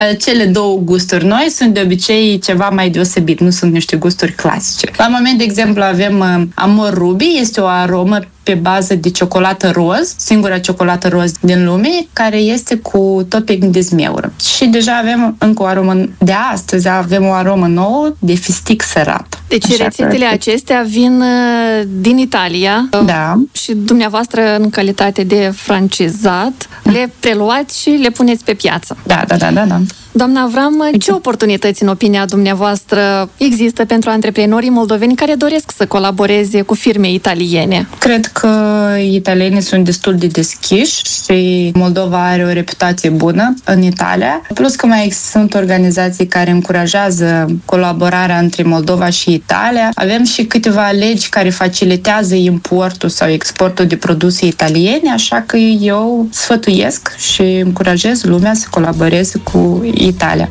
cele două gusturi noi sunt de obicei ceva mai deosebit, nu sunt niște gusturi clasice. La moment, de exemplu, avem Amor Ruby, este o aromă pe bază de ciocolată roz, singura ciocolată roz din lume, care este cu topping de zmeură. Și deja avem încă o aromă de astăzi, avem o aromă nouă de fistic sărat. Deci rețetele acestea vin din Italia. Da. Și dumneavoastră, în calitate de francizat, le preluați și le puneți pe piață. Da. Doamna Avram, ce oportunități, în opinia dumneavoastră, există pentru antreprenorii moldoveni care doresc să colaboreze cu firme italiene? Cred că italienii sunt destul de deschiși și Moldova are o reputație bună în Italia. Plus că mai sunt organizații care încurajează colaborarea între Moldova și Italia. Avem și câteva legi care facilitează importul sau exportul de produse italiene, așa că eu sfătuiesc și încurajez lumea să colaboreze cu Italia.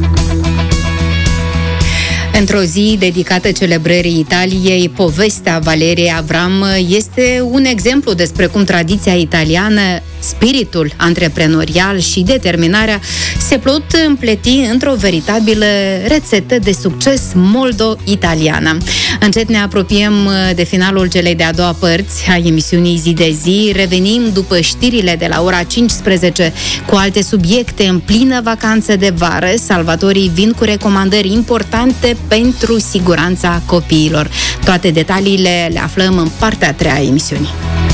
Într-o zi dedicată celebrării Italiei, povestea Valeriei Avram este un exemplu despre cum tradiția italiană, spiritul antreprenorial și determinarea se pot împleti într-o veritabilă rețetă de succes moldo-italiană. Încet ne apropiem de finalul celei de-a doua părți a emisiunii Zi de Zi. Revenim după știrile de la ora 15 cu alte subiecte în plină vacanță de vară. Salvatorii vin cu recomandări importante pentru siguranța copiilor. Toate detaliile le aflăm în partea a treia a emisiunii.